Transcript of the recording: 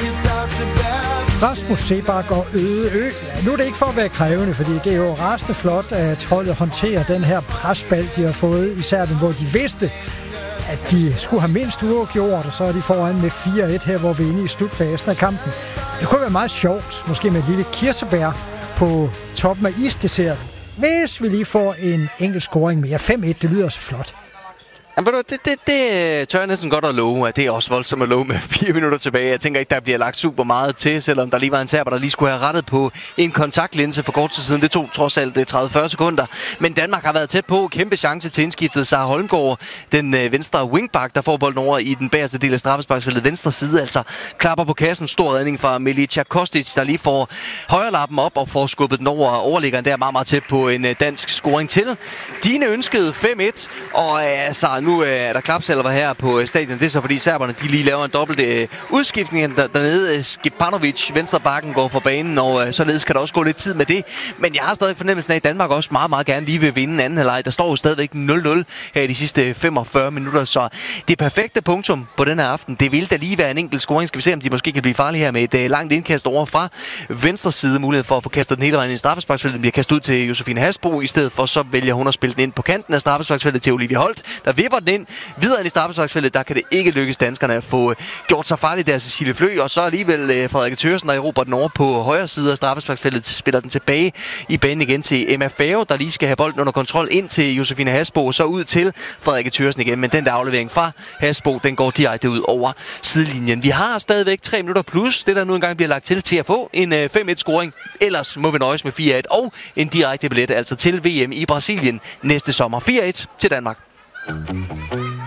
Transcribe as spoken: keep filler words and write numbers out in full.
Rasmus Seebach og Øde Ø. Ja, nu er det ikke for at være krævende, fordi det er jo rasende flot, at holdet håndterer den her presbald, de har fået i Serbien, hvor de vidste, at de skulle have mindst uafgjort, og så er de foran med fire et her, hvor vi er inde i slutfasen af kampen. Det kunne være meget sjovt, måske med et lille kirsebær på toppen af isdesserten, hvis vi lige får en enkelt scoring mere. fem et, det lyder så flot. Jamen, det, det, det tør jeg næsten godt at love, at det er også voldsomt at love med fire minutter tilbage. Jeg tænker ikke, der bliver lagt super meget til, selvom der lige var en serber, der lige skulle have rettet på en kontaktlinse for kort tid siden. Det tog trods alt tredive til fyrre sekunder. Men Danmark har været tæt på. Kæmpe chance til indskiftet. Sara Holmgaard, den venstre wingback, der får bolden over i den bagerste del af straffesparksfeltet. Venstre side, altså klapper på kassen. Stor redning fra Milica Kostic, der lige får højrelappen op og får skubbet den over overliggeren. Der er meget, meget tæt på en dansk scoring til. Dine ønskede fem et, og altså nu er der klapsalver her på stadion. Det er så fordi serberne de lige laver en dobbelt øh, udskiftning der, dernede. Skipanovic, venstre bakken, går for banen, og øh, således kan der også gå lidt tid med det. Men jeg har stadig fornemmelsen af, at Danmark også meget, meget gerne lige vil vinde anden halvleg. Der står jo stadigvæk nul nul her i de sidste femogfyrre minutter, så det perfekte punktum på den her aften. Det vil da lige være en enkelt scoring. Skal vi se, om de måske kan blive farlige her med et øh, langt indkast over fra venstre side. Mulighed for at få kastet den hele vejen i straffesparksfeltet. Den bliver kastet ud til Josefine Hasbro. I stedet for så vælger hun at spille den ind på kanten af straffesparksfeltet til Olivia Holt, der vipper den ind. Videre ind i straffesparksfeltet, der kan det ikke lykkes danskerne at få gjort sig farligt der Cecilie Flø, og så alligevel eh, Frederik Thørsen, der erobrer den over på højre side af straffesparksfeltet, spiller den tilbage i banen igen til Emma Fave, der lige skal have bolden under kontrol ind til Josefine Hasbo, og så ud til Frederik Thørsen igen, men den der aflevering fra Hasbo, den går direkte ud over sidelinjen. Vi har stadigvæk tre minutter plus, det der nu engang bliver lagt til til at få en eh, fem et scoring, ellers må vi nøjes med fire et og en direkte billet, altså til V M i Brasilien næste sommer. fire et til Danmark.